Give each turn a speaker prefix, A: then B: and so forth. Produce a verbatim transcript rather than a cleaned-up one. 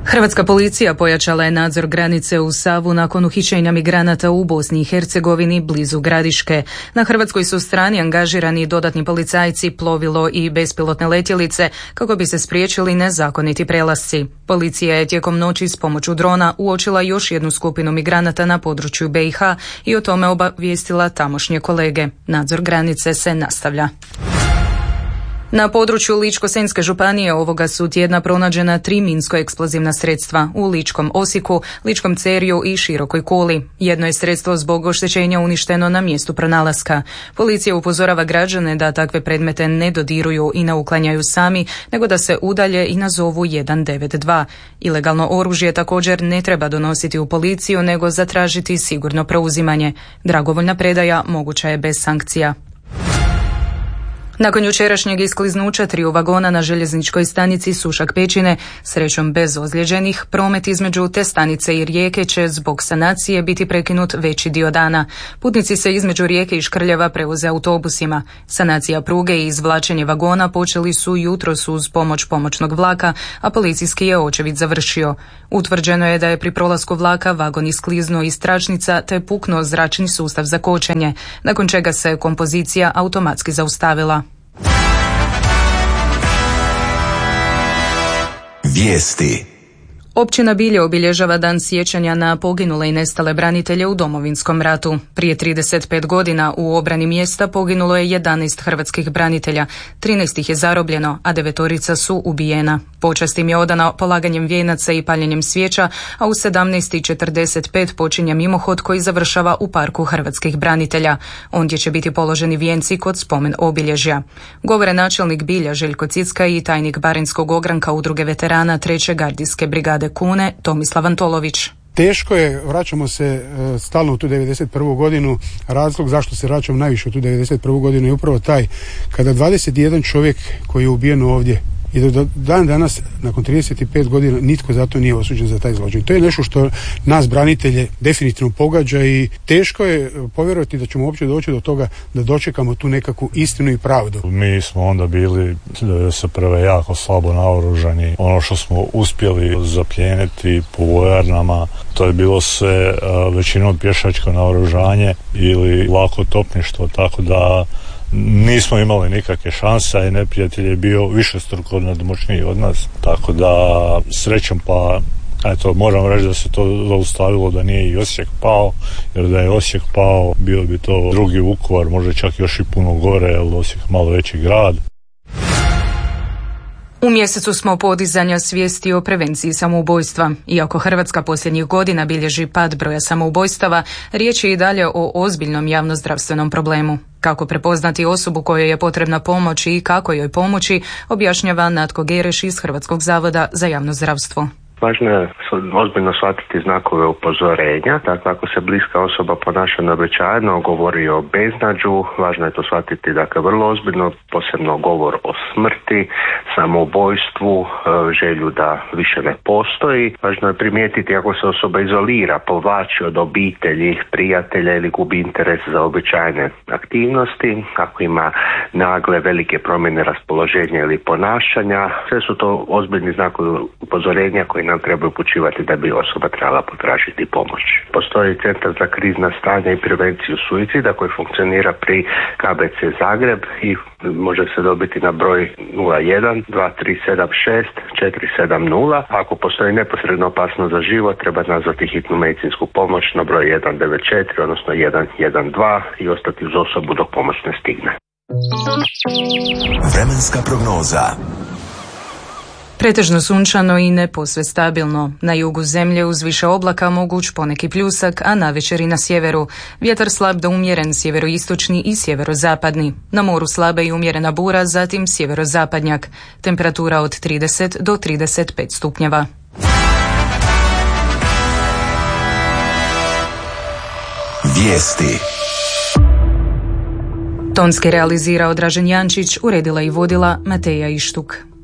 A: Hrvatska policija pojačala je nadzor granice u Savu nakon uhićenja migranata u Bosni i Hercegovini blizu Gradiške. Na hrvatskoj su strani angažirani dodatni policajci, plovilo i bespilotne letjelice kako bi se spriječili nezakoniti prelasci. Policija je tijekom noći s pomoću drona uočila još jednu skupinu migranata na području B i H i o tome obavijestila tamošnje kolege. Nadzor granice se nastavlja. Na području Ličko-senjske županije ovoga su tjedna pronađena tri minsko-eksplozivna sredstva u Ličkom Osijeku, Ličkom Cerju i Širokoj Kuli. Jedno je sredstvo zbog oštećenja uništeno na mjestu pronalaska. Policija upozorava građane da takve predmete ne dodiruju i ne uklanjaju sami, nego da se udalje i nazovu jedan devet dva. Ilegalno oružje također ne treba donositi u policiju, nego zatražiti sigurno preuzimanje. Dragovoljna predaja moguća je bez sankcija. Nakon jučerašnjeg iskliznuća triju vagona na željezničkoj stanici Sušak Pećine, srećom bez ozlijeđenih, promet između te stanice i Rijeke će zbog sanacije biti prekinut veći dio dana. Putnici se između Rijeke i Škrljeva prevoze autobusima. Sanacija pruge i izvlačenje vagona počeli su jutros uz pomoć pomoćnog vlaka, a policijski je očevid završio. Utvrđeno je da je pri prolasku vlaka vagon iskliznuo iz tračnica te puknuo zračni sustav za kočenje, nakon čega se kompozicija automatski zaustavila.
B: Vijesti.
A: Općina Bilje obilježava dan sjećanja na poginule i nestale branitelje u Domovinskom ratu. Prije trideset pet godina u obrani mjesta poginulo je jedanaest hrvatskih branitelja, trinaest ih je zarobljeno, a devetorica su ubijena. Počast im je odana polaganjem vijenaca i paljenjem svijeća, a u sedamnaest i četrdeset pet počinje mimohod koji završava u parku hrvatskih branitelja. Ondje će biti položeni vijenci kod spomen obilježja. Govore načelnik Bilja Željko Cicka i tajnik Baranjskog ogranka udruge veterana treće gardijske brigade Kune Tomislav Antolović.
C: Teško je, vraćamo se uh, stalno u tu devedeset prvu godinu. Razlog zašto se vraćamo najviše u tu devedeset prvu godinu je upravo taj kada dvadeset jedan čovjek koji je ubijen ovdje i do dan danas, nakon trideset pet godina, nitko zato nije osuđen za taj zločin. To je nešto što nas branitelje definitivno pogađa i teško je povjerovati da ćemo uopće doći do toga da dočekamo tu nekakvu istinu i pravdu.
D: Mi smo onda bili devedeset prve jako slabo naoružani. Ono što smo uspjeli zaplijeniti po vojarnama, to je bilo sve većinom pješačko naoružanje ili lako topništvo, tako da nismo imali nikakve šanse i neprijatelj je bio višestruko nadmoćniji od nas, tako da srećom pa eto moram reći da se to zaustavilo, da nije i Osijek pao, jer da je Osijek pao bio bi to drugi Vukovar, možda čak još i puno gore, jer Osijek je malo veći grad.
A: U mjesecu smo podizanja svijesti o prevenciji samoubojstva. Iako Hrvatska posljednjih godina bilježi pad broja samoubojstava, riječ je i dalje o ozbiljnom javnozdravstvenom problemu. Kako prepoznati osobu kojoj je potrebna pomoć i kako joj pomoći, objašnjava Natko Gereš iz Hrvatskog zavoda za javno zdravstvo.
E: Važno je ozbiljno shvatiti znakove upozorenja, dakle ako se bliska osoba ponaša neuobičajeno, govori o beznađu, važno je to shvatiti dakle vrlo ozbiljno, posebno govor o smrti, samoubojstvu, želju da više ne postoji. Važno je primijetiti ako se osoba izolira, povlači od obitelji, prijatelja ili gubi interes za običajne aktivnosti, ako ima nagle velike promjene raspoloženja ili ponašanja, sve su to ozbiljni znakovi upozorenja koji nam treba upućivati da bi osoba trebala potražiti pomoć. Postoji Centar za krizna stanja i prevenciju suicida koji funkcionira pri K B C Zagreb i može se dobiti na broj nula jedan dva tri sedam šest četiri sedam nula. Ako postoji neposredna opasnost za život, treba nazvati hitnu medicinsku pomoć na broj jedan devet četiri, odnosno jedan jedan dva i ostati uz osobu dok pomoć ne stigne.
B: Vremenska prognoza.
A: Pretežno sunčano i ne posve stabilno. Na jugu zemlje uz više oblaka moguć poneki pljusak, a navečer i na sjeveru. Vjetar slab do umjeren sjeveroistočni i sjeverozapadni. Na moru slaba i umjerena bura, zatim sjeverozapadnjak. Temperatura od trideset do trideset pet stupnjeva.
B: Vijesti.
A: Tonski realizirao Dražen Jančić, uredila i vodila Mateja Ištuk.